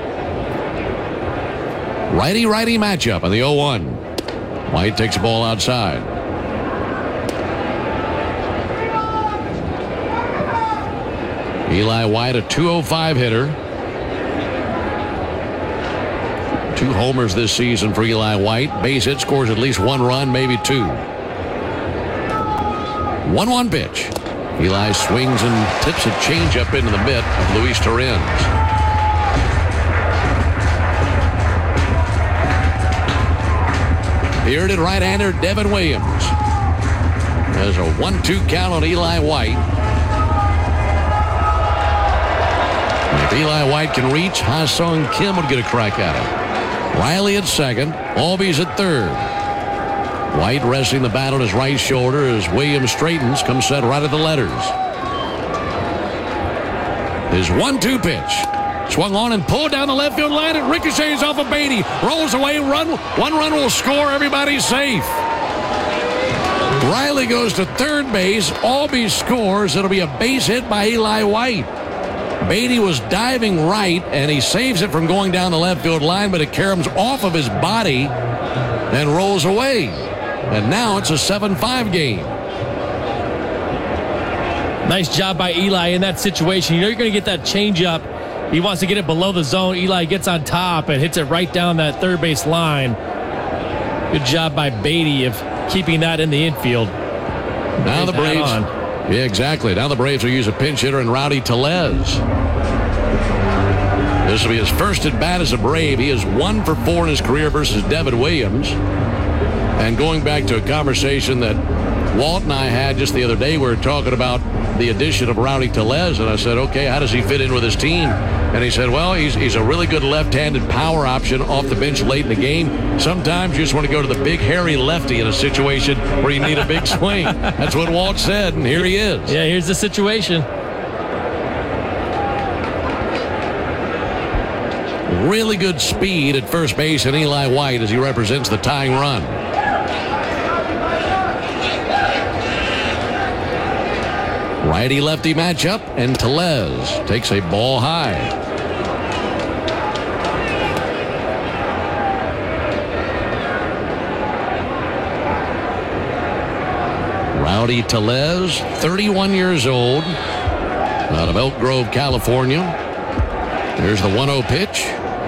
Speaker 1: Righty-righty matchup in the oh one. White takes the ball outside. Eli White, a two oh five hitter. Two homers this season for Eli White. Base hit, scores at least one run, maybe two. one one pitch. Eli swings and tips a changeup into the mitt of Luis Torrens. Bearded right-hander Devin Williams. There's a one two count on Eli White. If Eli White can reach, Ha-Sung Kim would get a crack at it. Riley at second. Albies at third. White resting the bat on his right shoulder as Williams straightens. Comes set right at the letters. His one two pitch. Swung on and pulled down the left field line. It ricochets off of Beatty. Rolls away. Run. One run will score. Everybody's safe. Riley goes to third base. Albies scores. It'll be a base hit by Eli White. Beatty was diving right, and he saves it from going down the left field line, but it caroms off of his body and rolls away. And now it's a seven five game.
Speaker 2: Nice job by Eli in that situation. You know you're going to get that changeup. He wants to get it below the zone. Eli gets on top and hits it right down that third base line. Good job by Beatty of keeping that in the infield.
Speaker 1: Now the Braves. Yeah, exactly. Now the Braves will use a pinch hitter in Rowdy Tellez. This will be his first at bat as a Brave. He is one for four in his career versus Devin Williams. And going back to a conversation that Walt and I had just the other day, we were talking about the addition of Rowdy Tellez, and I said, okay, how does he fit in with his team? And he said, well, he's, he's a really good left-handed power option off the bench late in the game. Sometimes you just want to go to the big, hairy lefty in a situation where you need a big swing. That's what Walt said, and here he is.
Speaker 2: Yeah, here's the situation.
Speaker 1: Really good speed at first base, and Eli White as he represents the tying run. Righty-lefty matchup, and Tellez takes a ball high. Rowdy Tellez, thirty-one years old, out of Elk Grove, California. There's the one oh pitch.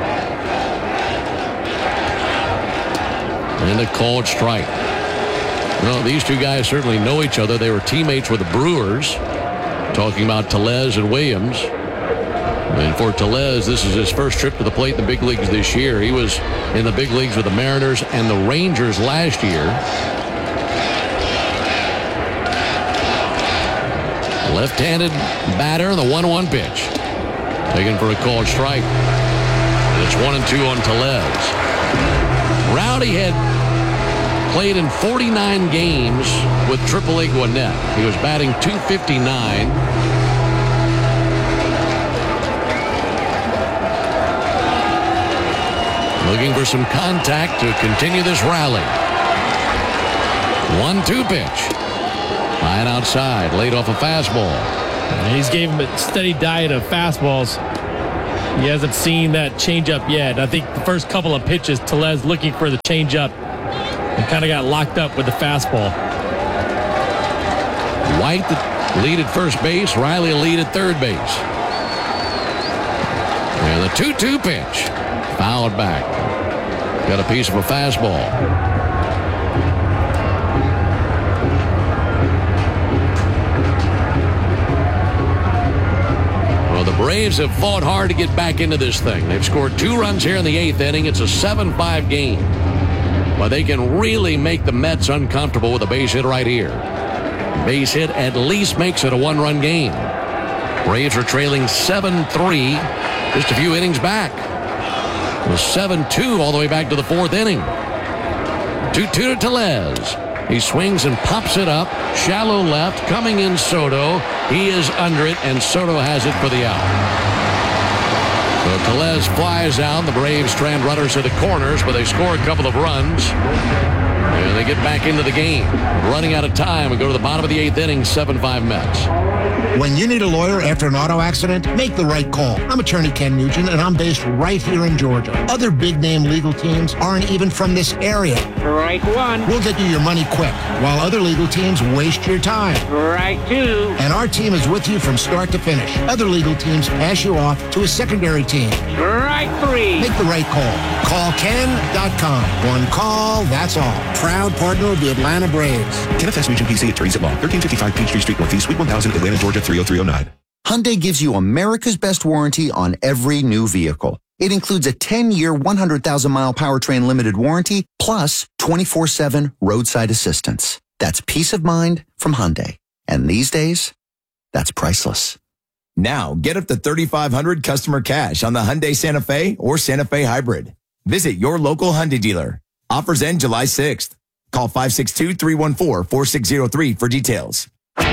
Speaker 1: And a called strike. Well, these two guys certainly know each other. They were teammates with the Brewers. Talking about Tellez and Williams. And for Tellez, this is his first trip to the plate in the big leagues this year. He was in the big leagues with the Mariners and the Rangers last year. Left-handed batter, the one one pitch. Taken for a called strike. It's one and two on Tellez. Rowdy had played in forty-nine games with Triple A Gwinnett. He was batting two fifty-nine. Looking for some contact to continue this rally. one two pitch. High and outside, laid off a fastball.
Speaker 2: And he's gave him a steady diet of fastballs. He hasn't seen that changeup yet. I think the first couple of pitches, Tellez looking for the changeup and kind of got locked up with the fastball.
Speaker 1: White the lead at first base, Riley lead at third base. And the two two pitch. Fouled back. Got a piece of a fastball. The Braves have fought hard to get back into this thing. They've scored two runs here in the eighth inning. It's a seven five game. But they can really make the Mets uncomfortable with a base hit right here. Base hit at least makes it a one-run game. Braves are trailing seven three just a few innings back. It was seven two all the way back to the fourth inning. two two to Tellez. He swings and pops it up. Shallow left. Coming in Soto. He is under it, and Soto has it for the out. So Tellez flies out. The Braves strand runners to the corners, but they score a couple of runs. And they get back into the game. Running out of time and go to the bottom of the eighth inning, seven five Mets.
Speaker 8: When you need a lawyer after an auto accident, make the right call. I'm attorney Ken Nugent, and I'm based right here in Georgia. Other big-name legal teams aren't even from this area.
Speaker 20: Strike one.
Speaker 8: We'll get you your money quick, while other legal teams waste your time.
Speaker 20: Strike two.
Speaker 8: And our team is with you from start to finish. Other legal teams pass you off to a secondary team.
Speaker 20: Strike three.
Speaker 8: Make the right call. Call Ken dot com. One call, that's all. Proud partner of the Atlanta Braves.
Speaker 15: Kenneth S. Nugent, P C, attorneys at law. thirteen fifty-five Peachtree Street, Northeast, Suite one thousand, Atlanta, Georgia, three oh three oh nine.
Speaker 9: Hyundai gives you America's best warranty on every new vehicle. It includes a ten-year, one hundred thousand mile powertrain limited warranty, plus twenty-four seven roadside assistance. That's peace of mind from Hyundai. And these days, that's priceless.
Speaker 10: Now, get up to thirty-five hundred dollars customer cash on the Hyundai Santa Fe or Santa Fe Hybrid. Visit your local Hyundai dealer. Offers end July sixth. Call five six two, three one four, four six zero three for details.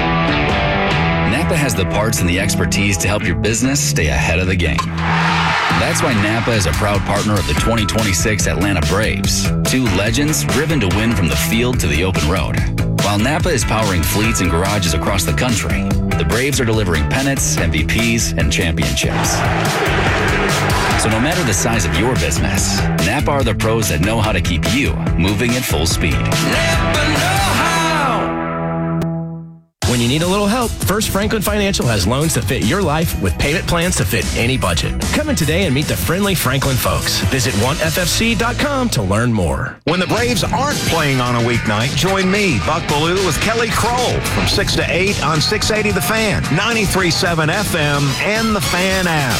Speaker 24: Napa has the parts and the expertise to help your business stay ahead of the game. That's why Napa is a proud partner of the twenty twenty-six Atlanta Braves, two legends driven to win from the field to the open road. While Napa is powering fleets and garages across the country, the Braves are delivering pennants, M V Ps, and championships. So no matter the size of your business, Napa are the pros that know how to keep you moving at full speed.
Speaker 25: Napa know-how. When you need a little help, First Franklin Financial has loans that fit your life with payment plans to fit any budget. Come in today and meet the friendly Franklin folks. Visit one F F C dot com to learn more.
Speaker 12: When the Braves aren't playing on a weeknight, join me, Buck Bellew, with Kelly Kroll from six to eight on six eighty The Fan, ninety-three point seven F M, and the Fan app.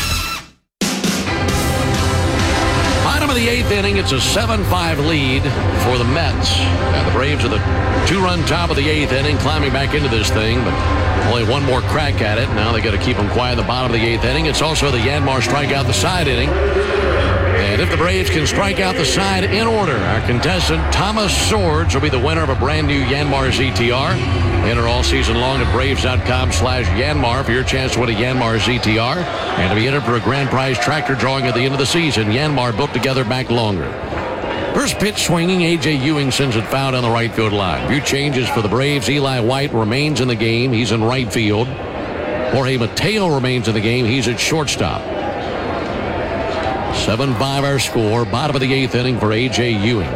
Speaker 1: Bottom of the eighth inning, it's a seven five lead for the Mets. And the Braves are the two-run top of the eighth inning, climbing back into this thing, but only one more crack at it. Now they got to keep them quiet in the bottom of the eighth inning. It's also the Yanmar strikeout the side inning. And if the Braves can strike out the side in order, our contestant, Thomas Swords, will be the winner of a brand new Yanmar Z T R. Enter all season long at Braves dot com slash Yanmar for your chance to win a Yanmar Z T R and to be entered for a grand prize tractor drawing at the end of the season. Yanmar built together back longer. First pitch swinging, A J Ewing sends it foul down the right field line. Few changes for the Braves. Eli White remains in the game. He's in right field. Jorge Mateo remains in the game. He's at shortstop. seven five our score. Bottom of the eighth inning for A J Ewing.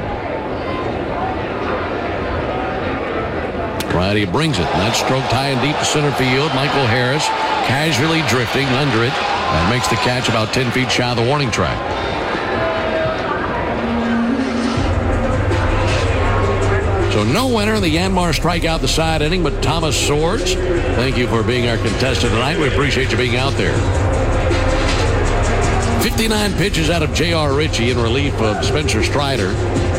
Speaker 1: Righty brings it. That stroked high and deep to center field. Michael Harris casually drifting under it and makes the catch about ten feet shy of the warning track. So no winner in the Yanmar strikeout the side inning, but Thomas Swords. Thank you for being our contestant tonight. We appreciate you being out there. fifty-nine pitches out of J R. Ritchie in relief of Spencer Strider.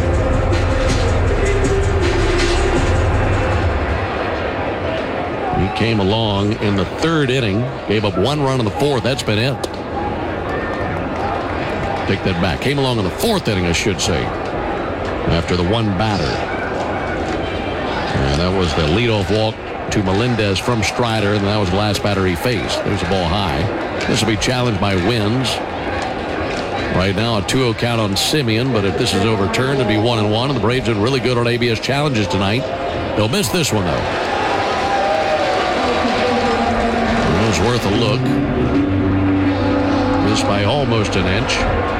Speaker 1: He came along in the third inning, gave up one run in the fourth. That's been it. Take that back. Came along in the fourth inning, I should say, after the one batter. And that was the leadoff walk to Melendez from Strider, and that was the last batter he faced. There's the ball high. This will be challenged by Wins. Right now, a two oh count on Simeon, but if this is overturned, it'll be one and one, and the Braves are really good on A B S challenges tonight. They'll miss this one, though. It was worth a look. Missed by almost an inch.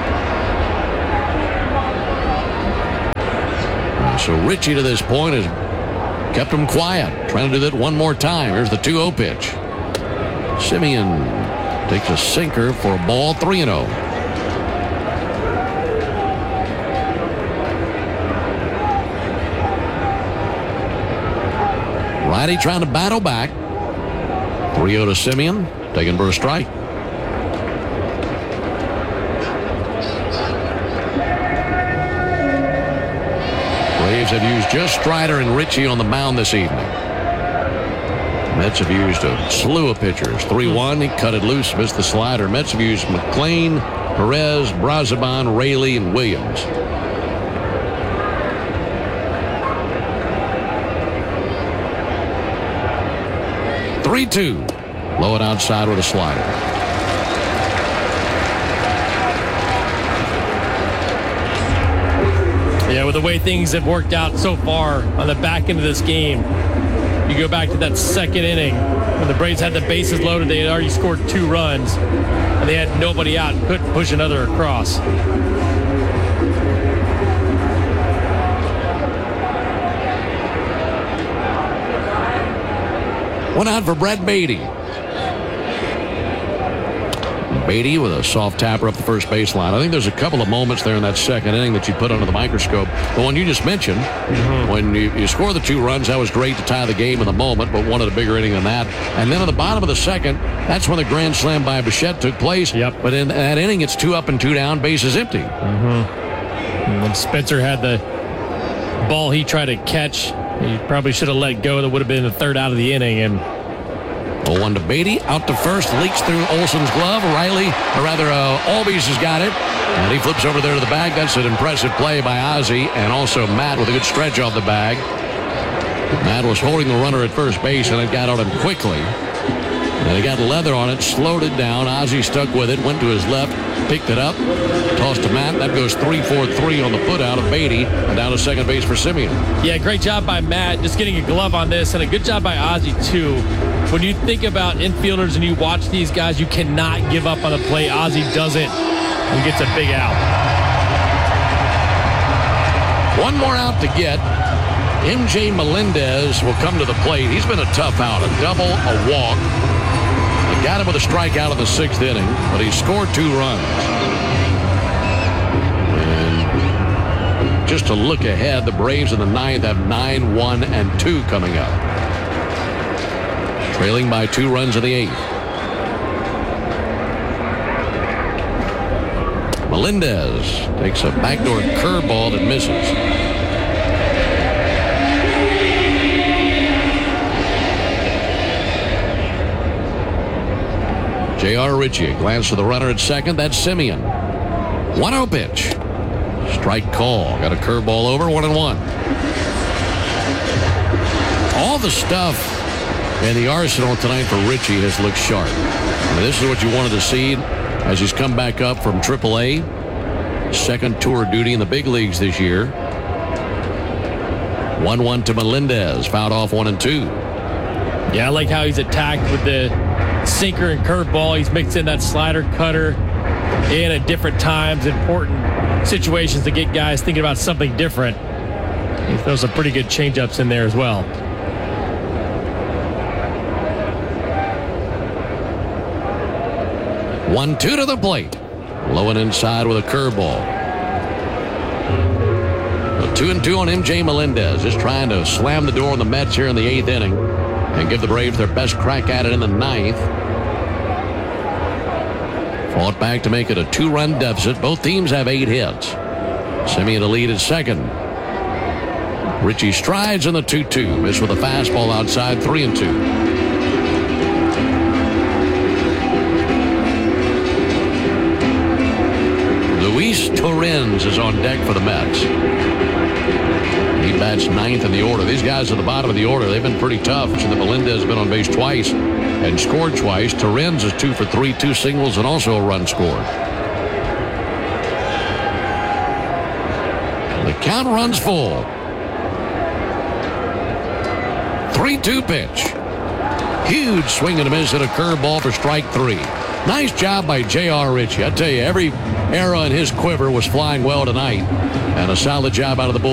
Speaker 1: So Richie to this point has kept him quiet. Trying to do that one more time. Here's the two oh pitch. Simeon takes a sinker for a ball, three and oh. Righty trying to battle back. three oh to Simeon. Taking for a strike. Braves have used just Strider and Richie on the mound this evening. Mets have used a slew of pitchers. three one, he cut it loose, missed the slider. Mets have used McClain, Perez, Brazoban, Raley, and Williams. three two. Low and outside with a slider.
Speaker 2: Yeah, with the way things have worked out so far on the back end of this game, you go back to that second inning when the Braves had the bases loaded. They had already scored two runs, and they had nobody out and couldn't push another across.
Speaker 1: One out for Brett Beatty. Beatty with a soft tapper up the first baseline. I think there's a couple of moments there in that second inning that you put under the microscope. The one you just mentioned, mm-hmm. when you, you score the two runs, that was great to tie the game in the moment, but wanted a bigger inning than that. And then at the bottom of the second, that's when the grand slam by Bichette took place.
Speaker 2: Yep.
Speaker 1: But in that inning, it's two up and two down, bases empty.
Speaker 2: Mm-hmm. And then Spencer had the ball he tried to catch. He probably should have let go. That would have been the third out of the inning. And
Speaker 1: oh one to Beatty, out to first, leaks through Olson's glove. Riley, or rather, uh, Albies has got it. And he flips over there to the bag. That's an impressive play by Ozzie, and also Matt with a good stretch off the bag. Matt was holding the runner at first base, and it got on him quickly. And he got leather on it, slowed it down. Ozzie stuck with it, went to his left, picked it up, tossed to Matt. That goes three four three on the put out of Beatty, and down to second base for Simeon.
Speaker 2: Yeah, great job by Matt, just getting a glove on this, and a good job by Ozzie, too. When you think about infielders and you watch these guys, you cannot give up on the play. Ozzie doesn't, and gets a big out.
Speaker 1: One more out to get. M J Melendez will come to the plate. He's been a tough out, a double, a walk. They got him with a strikeout in the sixth inning, but he scored two runs. And just to look ahead, the Braves in the ninth have nine, one, and two coming up. Trailing by two runs in the eighth. Melendez takes a backdoor curveball that misses. J R. Ritchie, a glance to the runner at second. That's Simeon. one oh pitch. Strike call. Got a curveball over, one and one. All the stuff in the arsenal tonight for Ritchie has looked sharp. I mean, this is what you wanted to see as he's come back up from triple A. Second tour duty in the big leagues this year. one one to Melendez. Fouled off one and two.
Speaker 2: Yeah, I like how he's attacked with the sinker and curveball. He's mixed in that slider, cutter in at different times, important situations to get guys thinking about something different. He throws some pretty good changeups in there as well.
Speaker 1: one two to the plate. Low and inside with a curveball. So two and two on M J Melendez. Just trying to slam the door on the Mets here in the eighth inning and give the Braves their best crack at it in the ninth. Fought back to make it a two-run deficit. Both teams have eight hits. Simeon to lead at second. Ritchie strides in the two two. Missed with a fastball outside, three and two. Luis Torrens is on deck for the Mets. He That's ninth in the order. These guys at the bottom of the order, they've been pretty tough. So the Melendez has been on base twice and scored twice. Torrens is two for three, two singles, and also a run scored. The count runs full. three two pitch. Huge swing and a miss at a curveball for strike three. Nice job by J R. Ritchie. I tell you, every arrow in his quiver was flying well tonight. And a solid job out of the bullpen.